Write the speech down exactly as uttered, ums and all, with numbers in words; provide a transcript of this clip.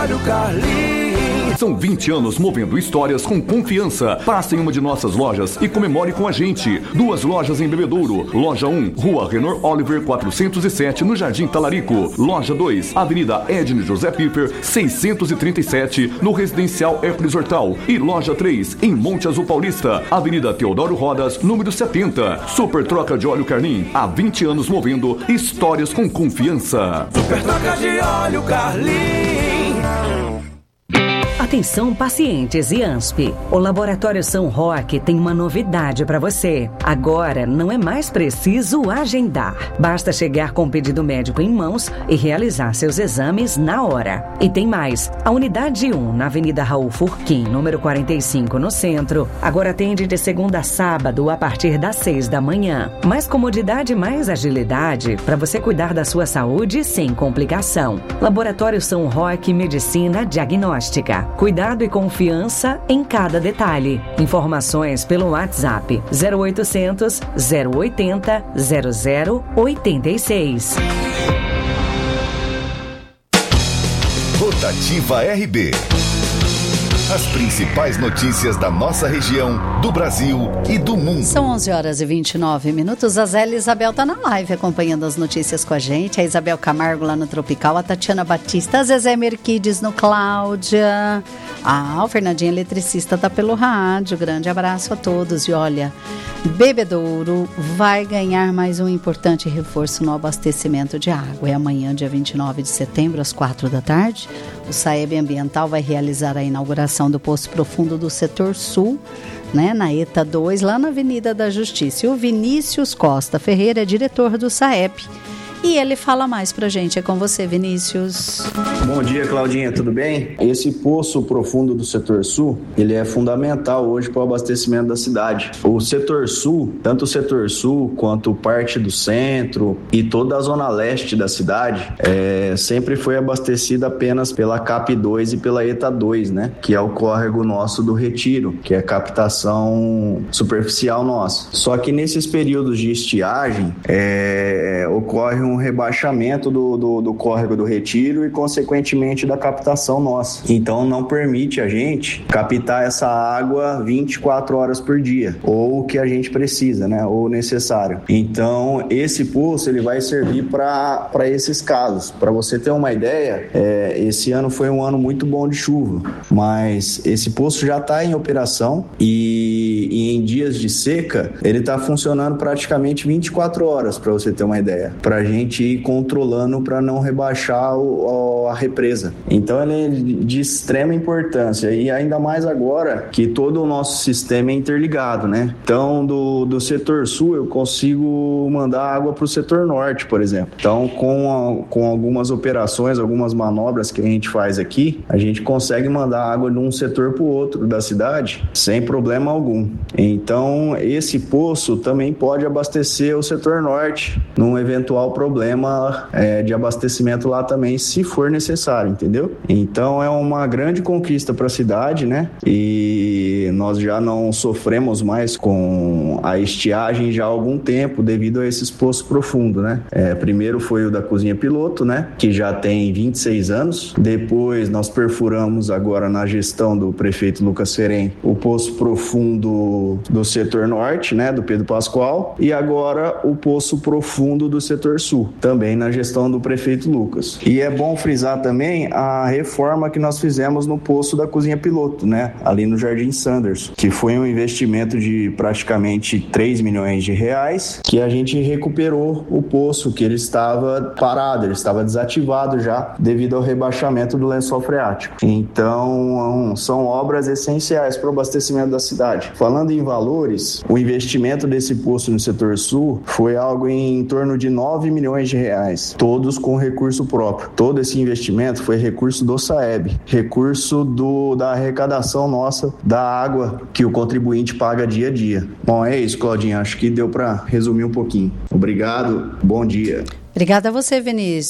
São vinte anos movendo histórias com confiança. Passe em uma de nossas lojas e comemore com a gente. Duas lojas em Bebedouro. Loja um, Rua Renor Oliver quatrocentos e sete, no Jardim Talarico. Loja dois, Avenida Edne José Piffer, seiscentos e trinta e sete, no Residencial Hércules Hortal. E Loja três, em Monte Azul Paulista, Avenida Teodoro Rodas, número setenta. Super Troca de Óleo Carlin. Há vinte anos movendo histórias com confiança. Super Troca de Óleo Carlin. Atenção pacientes e A N S P. O Laboratório São Roque tem uma novidade para você. Agora não é mais preciso agendar. Basta chegar com o pedido médico em mãos e realizar seus exames na hora. E tem mais. A unidade um, na Avenida Raul Furquim, número quarenta e cinco, no centro, agora atende de segunda a sábado a partir das seis da manhã. Mais comodidade, mais agilidade para você cuidar da sua saúde sem complicação. Laboratório São Roque Medicina Diagnóstica. Cuidado e confiança em cada detalhe. Informações pelo WhatsApp zero oitocentos, zero oitenta, zero zero oitenta e seis. Rotativa R B. As principais notícias da nossa região, do Brasil e do mundo. São onze horas e vinte e nove minutos. A Zé Isabel tá na live acompanhando as notícias com a gente. A Isabel Camargo lá no Tropical, a Tatiana Batista, a Zezé Merquides no Cláudia. Ah, o Fernandinho Eletricista tá pelo rádio. Grande abraço a todos. E olha, Bebedouro vai ganhar mais um importante reforço no abastecimento de água. É amanhã, dia vinte e nove de setembro, às quatro da tarde. O SAEB Ambiental vai realizar a inauguração do Poço Profundo do Setor Sul, né, na ETA dois, lá na Avenida da Justiça. E o Vinícius Costa Ferreira é diretor do SAEB. E ele fala mais pra gente. É com você, Vinícius. Bom dia, Claudinha, tudo bem? Esse poço profundo do setor sul, ele é fundamental hoje para o abastecimento da cidade. O setor sul, tanto o setor sul quanto parte do centro e toda a zona leste da cidade, é, sempre foi abastecida apenas pela CAP dois e pela ETA dois, né? Que é o córrego nosso do Retiro, que é a captação superficial nossa. Só que nesses períodos de estiagem, é, ocorre um um rebaixamento do, do, do córrego do Retiro e, consequentemente, da captação nossa. Então, não permite a gente captar essa água vinte e quatro horas por dia, ou o que a gente precisa, né? Ou necessário. Então, esse poço ele vai servir para para esses casos. Para você ter uma ideia, é, esse ano foi um ano muito bom de chuva, mas esse poço já está em operação e, e em dias de seca, ele está funcionando praticamente vinte e quatro horas, para você ter uma ideia. Para a gente ir controlando para não rebaixar o, a represa. Então ele é de extrema importância e ainda mais agora que todo o nosso sistema é interligado, né? Então do, do setor sul eu consigo mandar água para o setor norte, por exemplo. Então com, a, com algumas operações, algumas manobras que a gente faz aqui, a gente consegue mandar água de um setor para o outro da cidade sem problema algum. Então esse poço também pode abastecer o setor norte num eventual problema problema é, de abastecimento lá também, se for necessário, entendeu? Então é uma grande conquista para a cidade, né? E nós já não sofremos mais com a estiagem já há algum tempo devido a esses poços profundos, né? É, primeiro foi o da Cozinha Piloto, né? Que já tem vinte e seis anos. Depois nós perfuramos agora na gestão do prefeito Lucas Ferem o poço profundo do setor norte, né? Do Pedro Pascoal. E agora o poço profundo do setor sul, também na gestão do prefeito Lucas. E é bom frisar também a reforma que nós fizemos no poço da Cozinha Piloto, né? Ali no Jardim Sanders, que foi um investimento de praticamente três milhões de reais, que a gente recuperou o poço, que ele estava parado, ele estava desativado já devido ao rebaixamento do lençol freático. Então, são obras essenciais para o abastecimento da cidade. Falando em valores, o investimento desse poço no setor sul foi algo em torno de nove milhões de reais, todos com recurso próprio. Todo esse investimento foi recurso do SAEB, recurso do, da arrecadação nossa da água que o contribuinte paga dia a dia. Bom, é isso, Claudinha, acho que deu para resumir um pouquinho. Obrigado, bom dia. Obrigada a você, Vinícius.